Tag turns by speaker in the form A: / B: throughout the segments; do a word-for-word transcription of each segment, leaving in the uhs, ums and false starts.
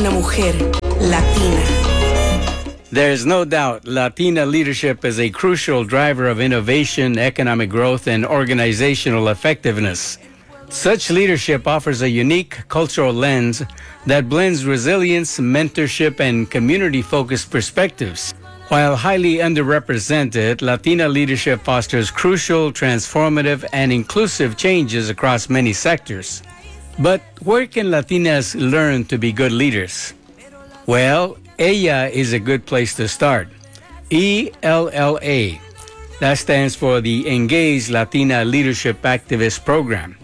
A: una mujer latina.
B: There is no doubt Latina leadership is a crucial driver of innovation, economic growth, and organizational effectiveness. Such leadership offers a unique cultural lens that blends resilience, mentorship, and community-focused perspectives. While highly underrepresented, Latina leadership fosters crucial, transformative, and inclusive changes across many sectors. But where can Latinas learn to be good leaders? Well, ELLA is a good place to start. E L L A. That stands for the Engage Latina Leadership Activist Program.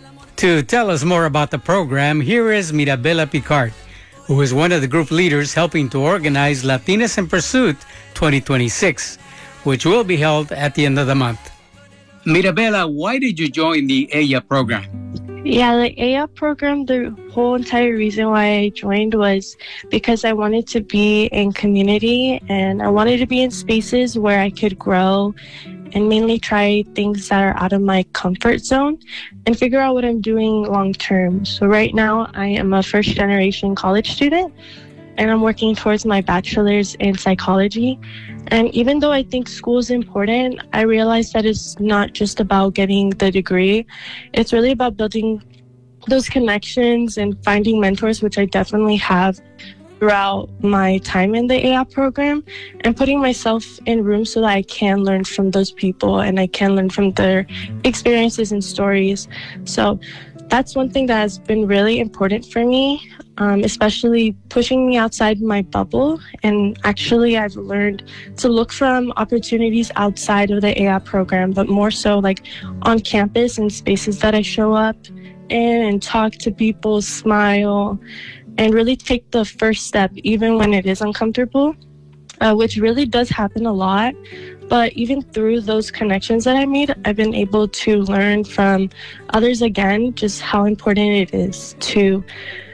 B: To tell us more about the program, here is Mirabela Picard, who is one of the group leaders helping to organize Latinas in Pursuit twenty twenty-six, which will be held at the end of the month. Mirabela, why did you join the ELLA program?
C: Yeah, the ELLA program, the whole entire reason why I joined was because I wanted to be in community and I wanted to be in spaces where I could grow and mainly try things that are out of my comfort zone and figure out what I'm doing long term. So right now I am a first generation college student and I'm working towards my bachelor's in psychology. And even though I think school is important, I realize that it's not just about getting the degree. It's really about building those connections and finding mentors, which I definitely have throughout my time in the ELLA program, and putting myself in rooms so that I can learn from those people and I can learn from their experiences and stories. So that's one thing that has been really important for me, um, especially pushing me outside my bubble. And actually, I've learned to look from opportunities outside of the ELLA program, but more so like on campus and spaces that I show up in and talk to people, smile, and really take the first step, even when it is uncomfortable, uh, which really does happen a lot. But even through those connections that I made, I've been able to learn from others again, just how important it is to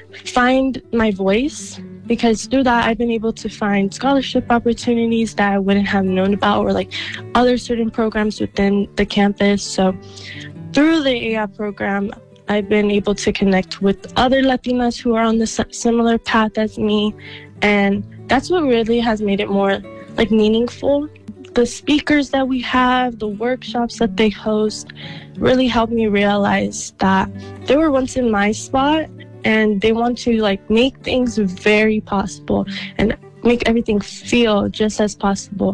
C: find my voice, because through that, I've been able to find scholarship opportunities that I wouldn't have known about, or like other certain programs within the campus. So through the ELLA program, I've been able to connect with other Latinas who are on the similar path as me. And that's what really has made it more like meaningful. The speakers that we have, the workshops that they host really helped me realize that they were once in my spot and they want to like make things very possible and make everything feel just as possible.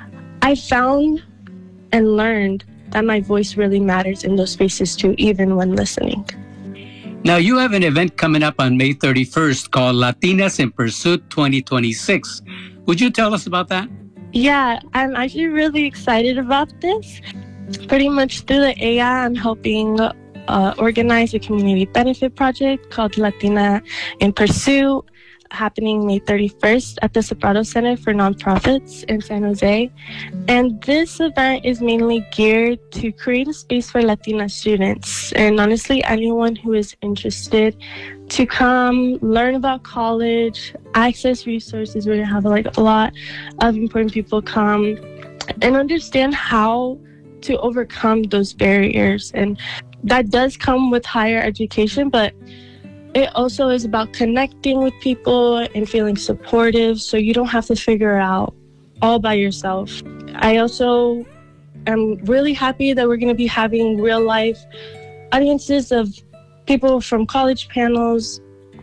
C: I found and learned that my voice really matters in those spaces too, even when listening.
B: Now, you have an event coming up on May thirty-first called Latinas in Pursuit twenty twenty-six. Would you tell us about that?
C: Yeah, I'm actually really excited about this. Pretty much through the ELLA, I'm helping uh, organize a community benefit project called Latina in Pursuit, happening May thirty-first at the Soprano Center for Nonprofits in San Jose. And this event is mainly geared to create a space for Latina students and honestly anyone who is interested to come learn about college, access resources. We're going to have like a lot of important people come and understand how to overcome those barriers. And that does come with higher education, but it also is about connecting with people and feeling supportive, so you don't have to figure it out all by yourself. I also am really happy that we're going to be having real life audiences of people from college panels,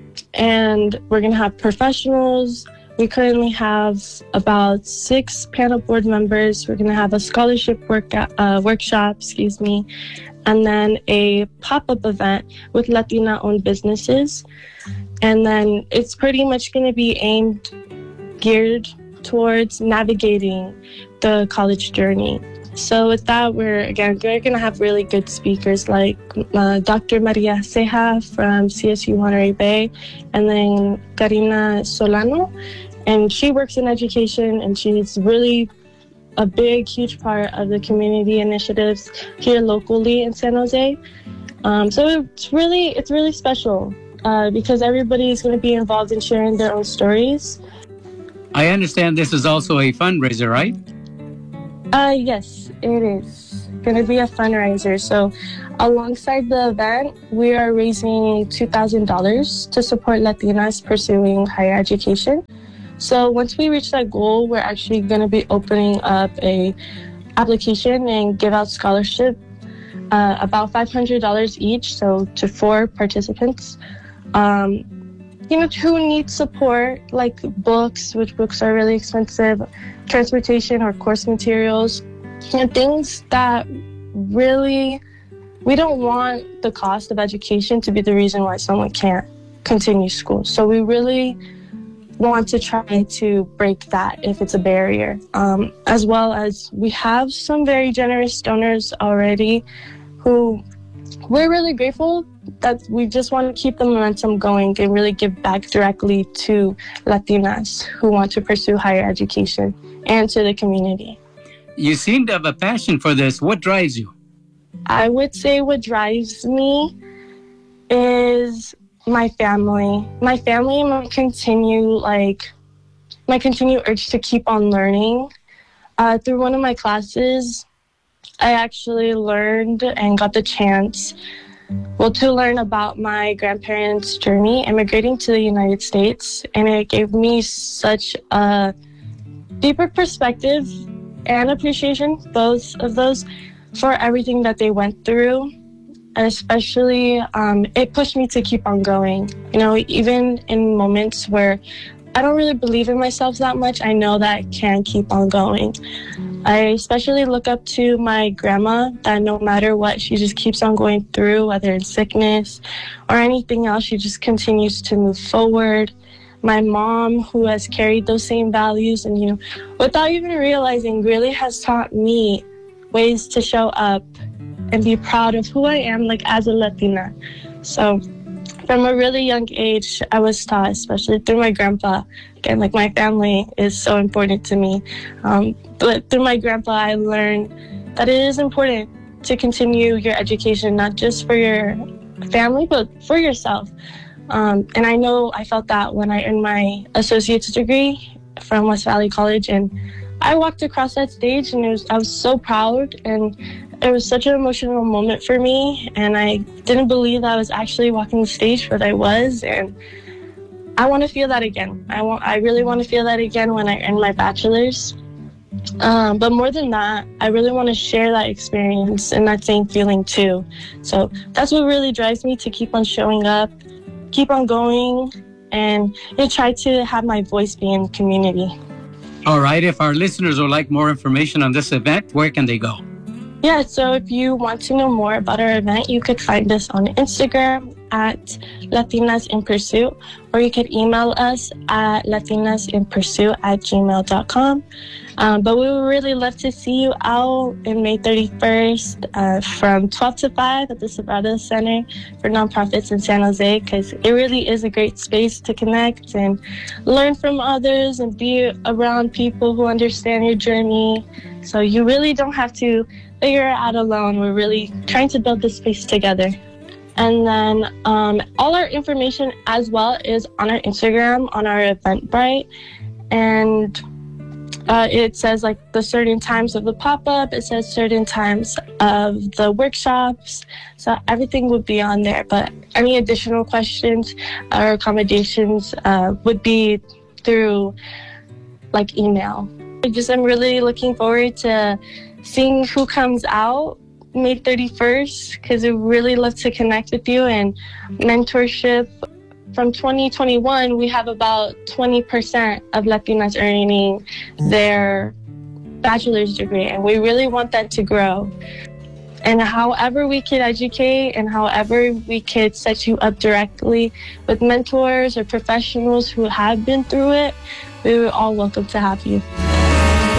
C: and we're going to have professionals. We currently have about six panel board members. We're going to have a scholarship work, uh, workshop, excuse me, and then a pop-up event with Latina-owned businesses. And then it's pretty much going to be aimed, geared towards navigating the college journey. So with that, we're, again, we're going to have really good speakers like uh, Doctor Maria Ceja from C S U Monterey Bay, and then Karina Solano. And she works in education, and she's really a big, huge part of the community initiatives here locally in San Jose. Um, so it's really, it's really special uh, because everybody is going to be involved in sharing their own stories.
B: I understand this is also a fundraiser, right?
C: Uh, yes, it is. going to be a fundraiser. So alongside the event, we are raising two thousand dollars to support Latinas pursuing higher education. So once we reach that goal, we're actually going to be opening up a application and give out scholarship, uh, about five hundred dollars each, so to four participants. Um, you know, who need support, like books, which books are really expensive, transportation or course materials, and things that really, we don't want the cost of education to be the reason why someone can't continue school. So we really want to try to break that if it's a barrier. Um, as well as we have some very generous donors already who we're really grateful that we just want to keep the momentum going and really give back directly to Latinas who want to pursue higher education and to the community.
B: You seem to have a passion for this. What drives you?
C: I would say what drives me is my family. My family and my continue, like, my continued urge to keep on learning. Uh, through one of my classes, I actually learned and got the chance, well, to learn about my grandparents' journey immigrating to the United States. And it gave me such a deeper perspective and appreciation, both of those, for everything that they went through. And especially, um, it pushed me to keep on going. You know, even in moments where I don't really believe in myself that much, I know that I can keep on going. I especially look up to my grandma, that no matter what, she just keeps on going through, whether it's sickness or anything else, she just continues to move forward. My mom, who has carried those same values and, you know, without even realizing, really has taught me ways to show up and be proud of who I am, like, as a Latina. So from a really young age, I was taught, especially through my grandpa, again, like, my family is so important to me. Um, but through my grandpa, I learned that it is important to continue your education, not just for your family, but for yourself. Um, and I know I felt that when I earned my associate's degree from West Valley College, and I walked across that stage, and it was, I was so proud, and it was such an emotional moment for me, and I didn't believe I was actually walking the stage, but I was, and I want to feel that again. I want, I really want to feel that again when I earn my bachelor's. Um, but more than that, I really want to share that experience and that same feeling too. So that's what really drives me to keep on showing up, keep on going, and you know, try to have my voice be in the community.
B: All right. If our listeners would like more information on this event, where can they go?
C: Yeah, so if you want to know more about our event, you could find us on Instagram at Latinas in Pursuit, or you could email us at latinasinpursuit at gmail dot com. Um, but we would really love to see you out on May thirty-first uh, from twelve to five at the Sabrada Center for Nonprofits in San Jose, because it really is a great space to connect and learn from others and be around people who understand your journey. So you really don't have to figure it out alone. We're really trying to build this space together. And then um, all our information as well is on our Instagram, on our Eventbrite. And uh, it says like the certain times of the pop-up. It says certain times of the workshops. So everything would be on there. But any additional questions or accommodations uh, would be through like email. I just am really looking forward to seeing who comes out May thirty-first, because we really love to connect with you. And mentorship from twenty twenty-one, we have about twenty percent of Latinas earning their bachelor's degree, and we really want that to grow. And however we could educate and however we could set you up directly with mentors or professionals who have been through it, we were all welcome to have you.